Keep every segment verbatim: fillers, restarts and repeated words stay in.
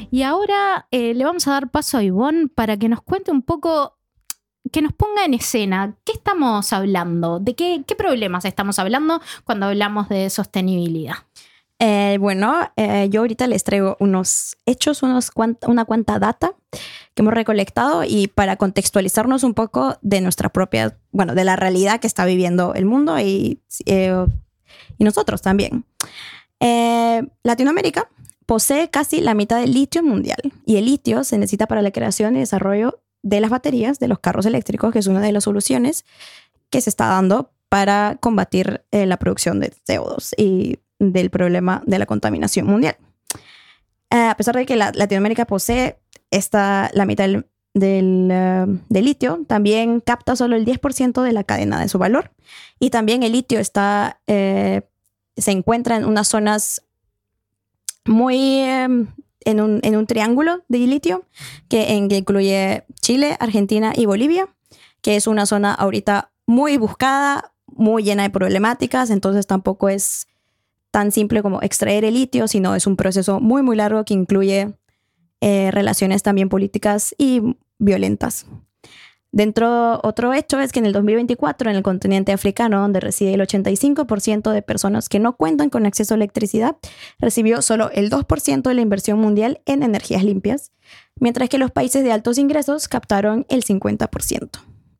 Y ahora eh, le vamos a dar paso a Ivonne para que nos cuente un poco, que nos ponga en escena. ¿Qué estamos hablando? ¿De qué, qué problemas estamos hablando cuando hablamos de sostenibilidad? Eh, bueno, eh, yo ahorita les traigo unos hechos, unos cuanta, una cuanta data que hemos recolectado y para contextualizarnos un poco de nuestra propia, bueno, de la realidad que está viviendo el mundo y, eh, y nosotros también. Eh, Latinoamérica posee casi la mitad del litio mundial y el litio se necesita para la creación y desarrollo de las baterías de los carros eléctricos, que es una de las soluciones que se está dando para combatir eh, la producción de C O dos y del problema de la contaminación mundial. Uh, a pesar de que la, Latinoamérica posee esta, la mitad del, del, uh, del litio, también capta solo el diez por ciento de la cadena de su valor. Y también el litio está, eh, se encuentra en unas zonas muy... Eh, en, un, en un triángulo de litio que, en, que incluye Chile, Argentina y Bolivia, que es una zona ahorita muy buscada, muy llena de problemáticas, entonces tampoco es tan simple como extraer el litio, sino es un proceso muy, muy largo que incluye eh, relaciones también políticas y violentas. Dentro, otro hecho es que en el dos mil veinticuatro, en el continente africano, donde reside el ochenta y cinco por ciento de personas que no cuentan con acceso a electricidad, recibió solo el dos por ciento de la inversión mundial en energías limpias, mientras que los países de altos ingresos captaron el cincuenta por ciento.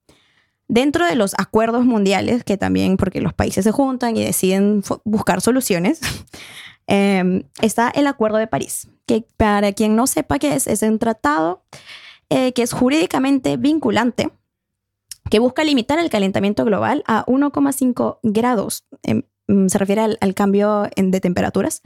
Dentro de los acuerdos mundiales, que también porque los países se juntan y deciden buscar soluciones, eh, está el Acuerdo de París, que para quien no sepa qué es, es un tratado eh, que es jurídicamente vinculante, que busca limitar el calentamiento global a uno coma cinco grados. Eh, se refiere al, al cambio en, de temperaturas.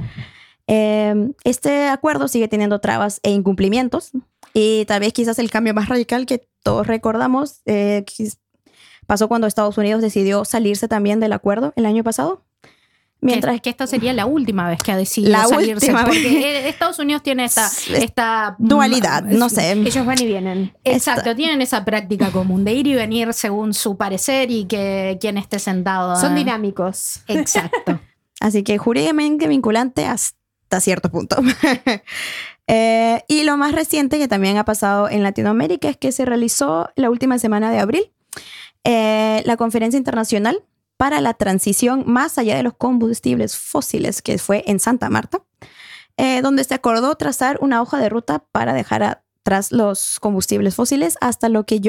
Eh, este acuerdo sigue teniendo trabas e incumplimientos, y tal vez quizás el cambio más radical que todos recordamos eh, pasó cuando Estados Unidos decidió salirse también del acuerdo el año pasado. Mientras que, que esta sería la última vez que ha decidido la salirse. Última porque vez. Estados Unidos tiene esta, esta dualidad, no sé. Ellos van y vienen. Exacto, esta. Tienen esa práctica común de ir y venir según su parecer y que quien esté sentado. Son dinámicos. Exacto. Así que jurídicamente vinculante hasta cierto punto. eh, y lo más reciente que también ha pasado en Latinoamérica es que se realizó la última semana de abril Eh, la conferencia internacional para la transición más allá de los combustibles fósiles, que fue en Santa Marta, eh, donde se acordó trazar una hoja de ruta para dejar atrás los combustibles fósiles hasta lo que yo